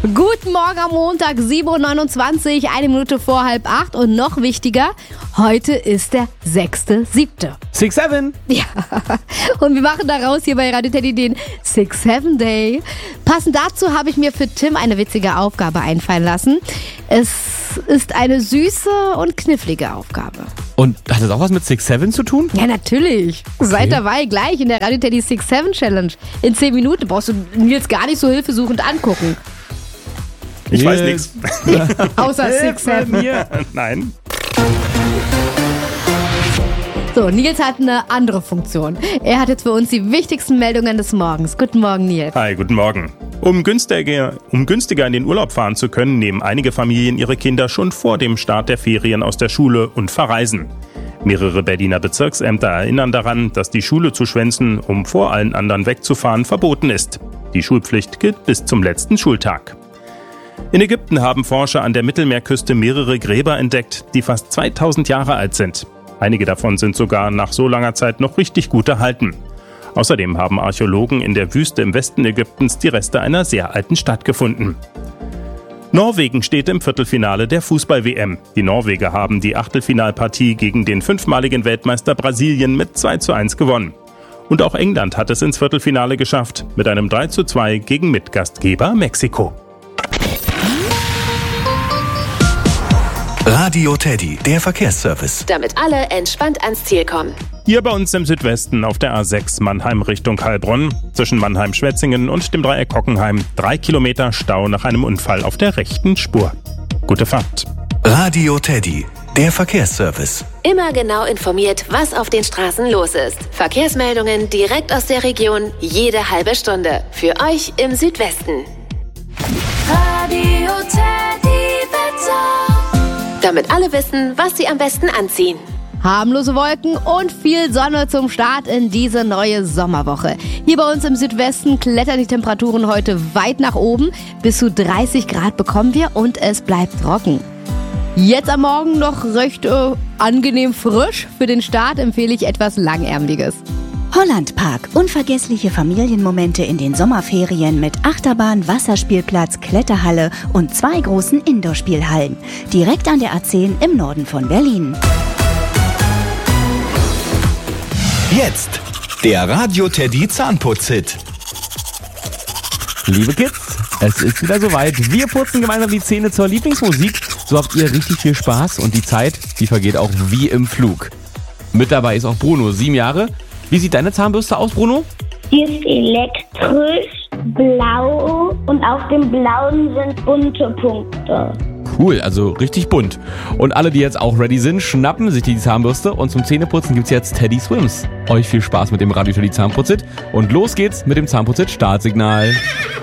Guten Morgen am Montag, 7.29 Uhr, 1 Minute vor 7:30 und noch wichtiger, heute ist der 6.7. 6-7. Ja, und wir machen daraus hier bei Radio Teddy den 6-7 Day. Passend dazu habe ich mir für Tim eine witzige Aufgabe einfallen lassen. Es ist eine süße und knifflige Aufgabe. Und hat das auch was mit 6-7 zu tun? Ja, natürlich. Seid dabei, gleich in der Radio Teddy 6-7 Challenge. In 10 Minuten brauchst du Nils gar nicht so hilfesuchend angucken. Ich weiß nichts. Außer 6-7. Nein. So, Nils hat eine andere Funktion. Er hat jetzt für uns die wichtigsten Meldungen des Morgens. Guten Morgen, Nils. Hi, guten Morgen. Um günstiger in den Urlaub fahren zu können, nehmen einige Familien ihre Kinder schon vor dem Start der Ferien aus der Schule und verreisen. Mehrere Berliner Bezirksämter erinnern daran, dass die Schule zu schwänzen, um vor allen anderen wegzufahren, verboten ist. Die Schulpflicht gilt bis zum letzten Schultag. In Ägypten haben Forscher an der Mittelmeerküste mehrere Gräber entdeckt, die fast 2000 Jahre alt sind. Einige davon sind sogar nach so langer Zeit noch richtig gut erhalten. Außerdem haben Archäologen in der Wüste im Westen Ägyptens die Reste einer sehr alten Stadt gefunden. Norwegen steht im Viertelfinale der Fußball-WM. Die Norweger haben die Achtelfinalpartie gegen den 5-maligen Weltmeister Brasilien mit 2:1 gewonnen. Und auch England hat es ins Viertelfinale geschafft, mit einem 3:2 gegen Mitgastgeber Mexiko. Radio Teddy, der Verkehrsservice. Damit alle entspannt ans Ziel kommen. Hier bei uns im Südwesten auf der A6 Mannheim Richtung Heilbronn. Zwischen Mannheim-Schwetzingen und dem Dreieck Hockenheim 3 Kilometer Stau nach einem Unfall auf der rechten Spur. Gute Fahrt. Radio Teddy, der Verkehrsservice. Immer genau informiert, was auf den Straßen los ist. Verkehrsmeldungen direkt aus der Region, jede halbe Stunde. Für euch im Südwesten. Radio Teddy Wetter. Damit alle wissen, was sie am besten anziehen. Harmlose Wolken und viel Sonne zum Start in diese neue Sommerwoche. Hier bei uns im Südwesten klettern die Temperaturen heute weit nach oben. Bis zu 30 Grad bekommen wir und es bleibt trocken. Jetzt am Morgen noch recht angenehm frisch. Für den Start empfehle ich etwas Langärmliches. Hollandpark. Unvergessliche Familienmomente in den Sommerferien mit Achterbahn, Wasserspielplatz, Kletterhalle und 2 großen Indoor-Spielhallen. Direkt an der A10 im Norden von Berlin. Jetzt der Radio Teddy Zahnputz-Hit. Liebe Kids, es ist wieder soweit. Wir putzen gemeinsam die Zähne zur Lieblingsmusik. So habt ihr richtig viel Spaß und die Zeit, die vergeht auch wie im Flug. Mit dabei ist auch Bruno, 7 Jahre. Wie sieht deine Zahnbürste aus, Bruno? Die ist elektrisch, blau und auf dem blauen sind bunte Punkte. Cool, also richtig bunt. Und alle, die jetzt auch ready sind, schnappen sich die Zahnbürste und zum Zähneputzen gibt's jetzt Teddy Swims. Euch viel Spaß mit dem Radio Teddy Zahnputz-Hit und los geht's mit dem Zahnputz-Hit Startsignal.